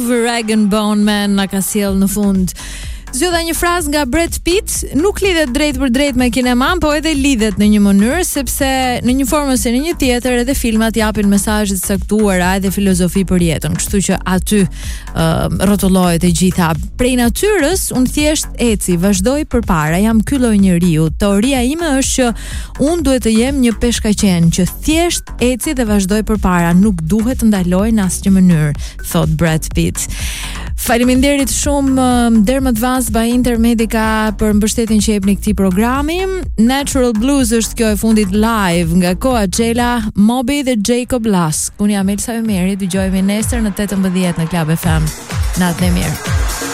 Rag & Bone Man na ka sjell në fund. Zgjodha një frazë nga Brad Pitt, nuk lidhet drejt për drejt me kineman, po edhe lidhet në një mënyrë, sepse në një formë ose në një tjetër edhe filmat japin mesazhe të caktuara edhe filozofi për jetën, kështu që aty rrotullohet e gjitha. Prej natyrës, unë thjesht eci, vazhdoj përpara, jam ky lloj njeriu. Teoria ime është që unë duhet të jem një peshkaqen që thjesht eci dhe vazhdoj përpara, nuk duhet të ndaloj në asnjë mënyrë, thot Brad Pitt. Faleminderit shumë Dermatvac by Intermedica për mbështetjen që jepni këtij programi. Natural Blues është kjo e fundit live nga Coachella, Moby dhe Jacob Lusk. Unë jam Elsa Vemeri, dëgjojmë nesër në 18 në Club FM. Natën e mirë.